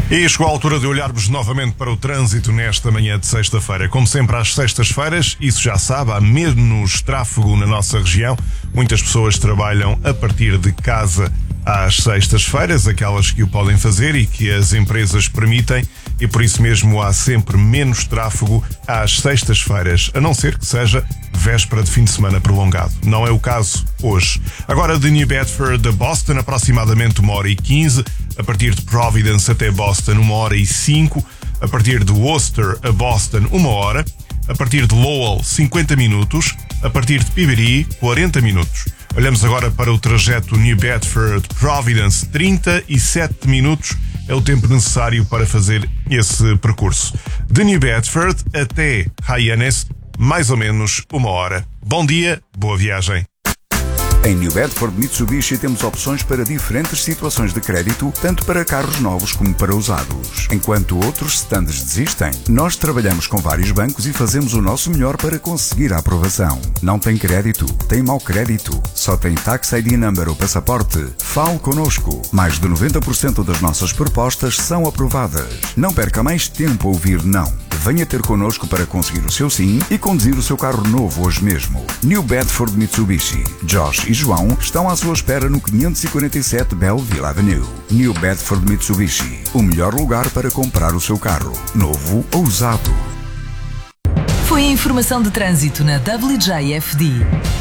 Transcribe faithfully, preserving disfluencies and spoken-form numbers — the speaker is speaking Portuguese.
E chegou a altura de olharmos novamente para o trânsito nesta manhã de sexta-feira. Como sempre, às sextas-feiras, isso já sabe, há menos tráfego na nossa região. Muitas pessoas trabalham a partir de casa às sextas-feiras, aquelas que o podem fazer e que as empresas permitem, e por isso mesmo há sempre menos tráfego às sextas-feiras, a não ser que seja véspera de fim de semana prolongado. Não é o caso hoje. Agora, de New Bedford a Boston, aproximadamente uma hora e quinze, a partir de Providence até Boston, uma hora e cinco, a partir de Worcester a Boston, uma hora, a partir de Lowell, cinquenta minutos, a partir de P B D, quarenta minutos. Olhamos agora para o trajeto New Bedford-Providence, trinta e sete minutos é o tempo necessário para fazer esse percurso. De New Bedford até Hyannis, mais ou menos uma hora. Bom dia, boa viagem. Em New Bedford Mitsubishi temos opções para diferentes situações de crédito, tanto para carros novos como para usados. Enquanto outros stands desistem, nós trabalhamos com vários bancos e fazemos o nosso melhor para conseguir a aprovação. Não tem crédito? Tem mau crédito? Só tem Tax I D Number ou passaporte? Fale connosco. Mais de noventa por cento das nossas propostas são aprovadas. Não perca mais tempo a ouvir não. Venha ter connosco para conseguir o seu sim e conduzir o seu carro novo hoje mesmo. New Bedford Mitsubishi. Josh e João estão à sua espera no quinhentos e quarenta e sete Belleville Avenue. New Bedford Mitsubishi. O melhor lugar para comprar o seu carro, novo ou usado. Foi a informação de trânsito na W J F D.